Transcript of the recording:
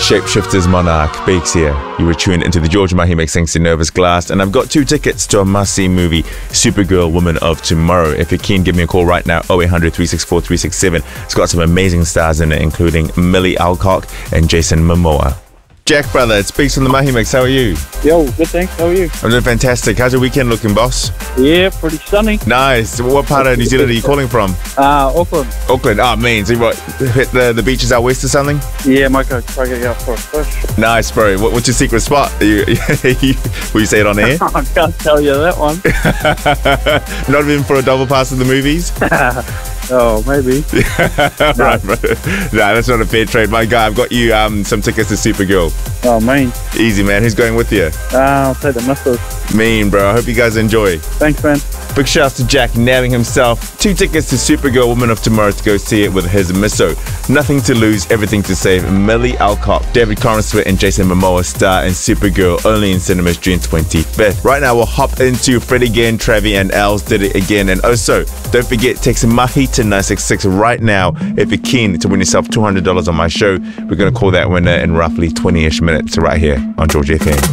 Shapeshifters Monarch, Bakes here. You were tuned into the George Mahi Mix thanks to Nervous Glass, and I've got 2 tickets to a must-see movie, Supergirl, Woman of Tomorrow. If you're keen, give me a call right now, 0800 364 367. It's got some amazing stars in it, including Millie Alcock and Jason Momoa. Jack, brother, it's Bakes on the Mahi Mix. How are you? Yo, good thanks. How are you? I'm doing fantastic. How's your weekend looking, boss? Yeah, pretty sunny. Nice. What part of New Zealand are you calling from? Auckland. Auckland. Oh, man. So you what, hit the beaches out west or something? Yeah, might go try to get out for a fish. Nice, bro. What's your secret spot? Will you say it on air? I can't tell you that one. Not even for a double pass of the movies? Oh, maybe. Right, bro. Nah, that's not a fair trade. My guy, I've got you some tickets to Supergirl. Oh, mean. Easy, man. Who's going with you? I'll take the missus. Mean, bro. I hope you guys enjoy. Thanks, man. Big shouts to Jack nailing himself 2 tickets to Supergirl, Woman of Tomorrow to go see it with his misso. Nothing to lose, everything to save. Millie Alcock, David Corenswet and Jason Momoa star in Supergirl, only in cinemas June 25th. Right now we'll hop into Fred again, Travi and Els did it again. And also, don't forget, text Mahi to 966 right now if you're keen to win yourself $200 on my show. We're going to call that winner in roughly 20-ish minutes right here on George FM.